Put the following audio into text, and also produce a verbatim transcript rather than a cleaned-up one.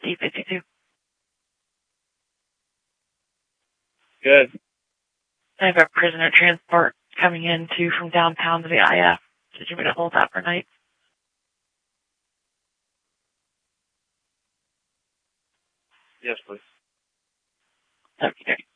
D fifty-two. Good. I have a prisoner transport coming in to from downtown to the I F. Did you want me to hold that for night? Yes, please. Okay.